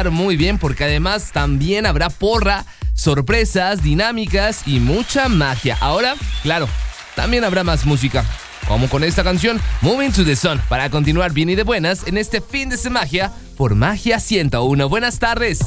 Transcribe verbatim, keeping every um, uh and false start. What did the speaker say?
estar muy bien porque además también habrá porra, sorpresas, dinámicas y mucha magia. Ahora, claro, también habrá más música, como con esta canción Moving to the Sun, para continuar bien y de buenas en este fin de semana por Magia ciento uno. Buenas tardes.